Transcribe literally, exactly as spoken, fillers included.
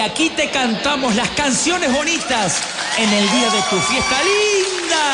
aquí te cantamos las canciones bonitas en el día de tu fiesta linda.